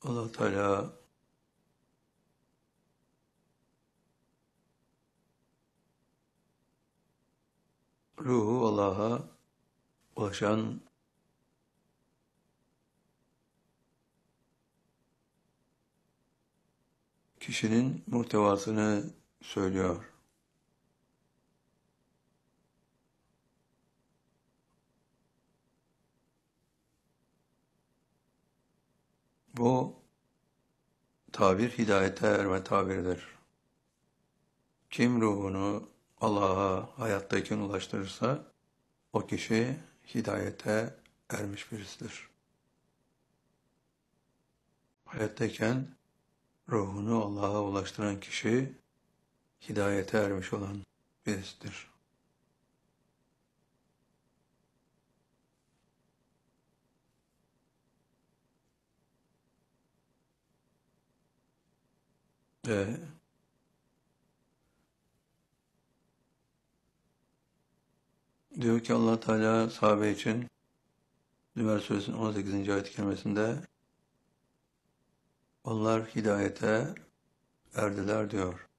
Allah Teala ruhu Allah'a ulaşan kişinin muhtevasını söylüyor. Bu tabir hidayete erme tabiridir. Kim ruhunu Allah'a hayattayken ulaştırırsa o kişi hidayete ermiş birisidir. Hayattayken ruhunu Allah'a ulaştıran kişi hidayete ermiş olan birisidir. Ve diyor ki Allah Teala sahabe için Zümer Suresinin 18. ayet-i kerimesinde onlar hidayete erdiler diyor.